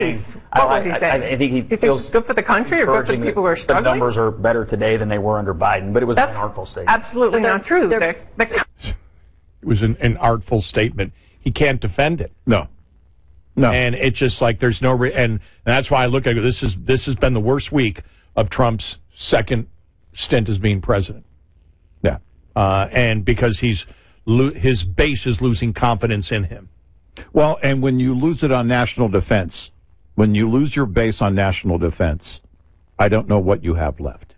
What was he saying? I think he feels good for the country or good for the people who are struggling? The numbers are better today than they were under Biden, but it was an artful statement. Absolutely not true. It was an artful statement. He can't defend it. No. And it's just like there's no and that's why I look at it. This has been the worst week of Trump's second stint as being president. Yeah. And because his base is losing confidence in him. Well, and when you lose it on national defense, when you lose your base on national defense, I don't know what you have left.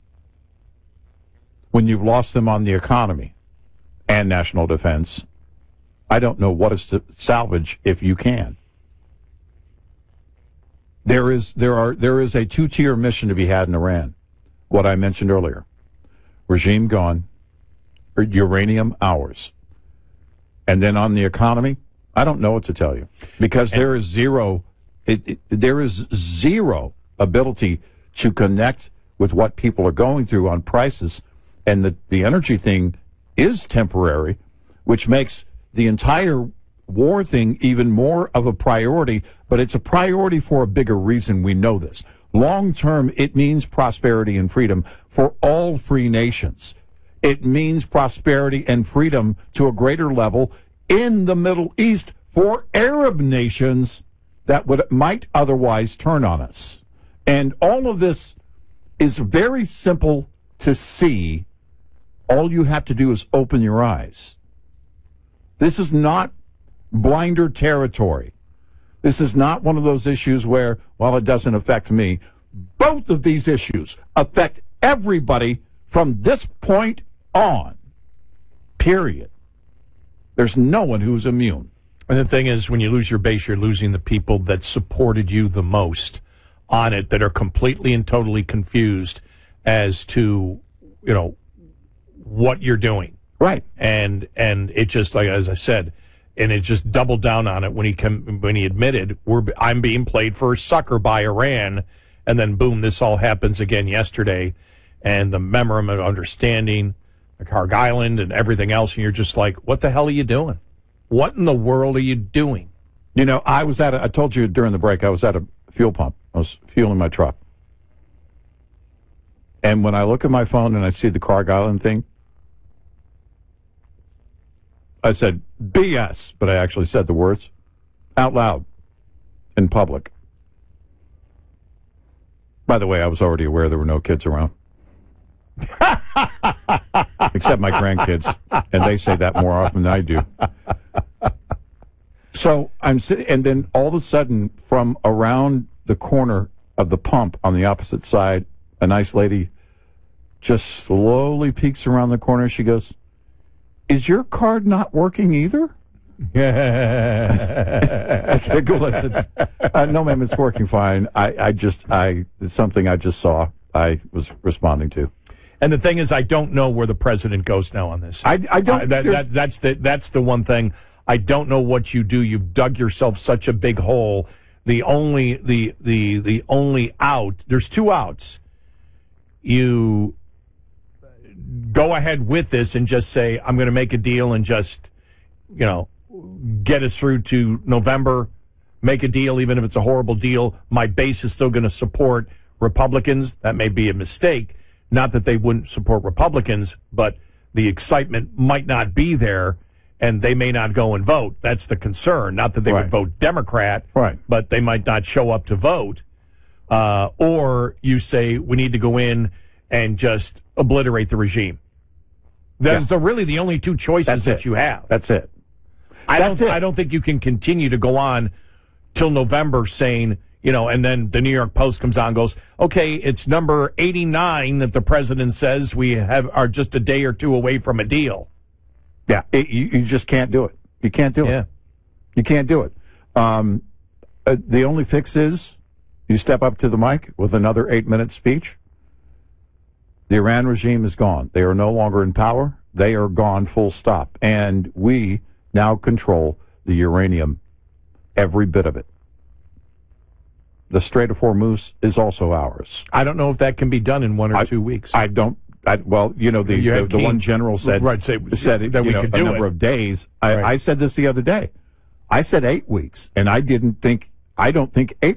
When you've lost them on the economy and national defense, I don't know what is to salvage if you can. There is a two-tier mission to be had in Iran. What I mentioned earlier. Regime gone, uranium ours. And then on the economy, I don't know what to tell you. Because there is zero ability to connect with what people are going through on prices. And the energy thing is temporary, which makes the entire war thing even more of a priority, but it's a priority for a bigger reason. We know this. Long term, it means prosperity and freedom for all free nations. It means prosperity and freedom to a greater level in the Middle East for Arab nations that might otherwise turn on us. And all of this is very simple to see. All you have to do is open your eyes. This is not blinder territory. This is not one of those issues where, well, it doesn't affect me. Both of these issues affect everybody from this point on. Period. There's no one who's immune. And the thing is, when you lose your base, you're losing the people that supported you the most on it, that are completely and totally confused as to, what you're doing. Right. And it just, like, as I said, and it just doubled down on it when he admitted, I'm being played for a sucker by Iran, and then boom, this all happens again yesterday, and the memorandum of understanding, the Carg Island, and everything else, and you're just like, what the hell are you doing? What in the world are you doing? I told you during the break, I was at a fuel pump. I was fueling my truck. And when I look at my phone and I see the Carg Island thing, I said, BS, but I actually said the words out loud in public. By the way, I was already aware there were no kids around. Except my grandkids, and they say that more often than I do. So I'm sitting, and then all of a sudden, from around the corner of the pump on the opposite side, a nice lady just slowly peeks around the corner. She goes, "Is your card not working either?" I giggle. I said, "No, ma'am, it's working fine. It's something I just saw. I was responding to." And the thing is, I don't know where the president goes now on this. I don't. That's the one thing. I don't know what you do. You've dug yourself such a big hole. The only out. There's two outs. You go ahead with this and just say, I'm going to make a deal and just, get us through to November. Make a deal, even if it's a horrible deal. My base is still going to support Republicans. That may be a mistake. Not that they wouldn't support Republicans, but the excitement might not be there, and they may not go and vote. That's the concern. Not that they would vote Democrat, but they might not show up to vote. Or you say, we need to go in and just obliterate the regime. Those are really the only two choices that you have. That's it. I don't think you can continue to go on till November saying, and then the New York Post comes out and goes, okay, it's number 89 that the president says we are just a day or two away from a deal. Yeah, you just can't do it. You can't do it. You can't do it. The only fix is you step up to the mic with another 8-minute speech. The Iran regime is gone. They are no longer in power. They are gone, full stop. And we now control the uranium, every bit of it. The Strait of Hormuz is also ours. I don't know if that can be done in 1 or 2 weeks. The one general said that we could do a number of days. I said this the other day. I said 8 weeks, and I didn't think I don't think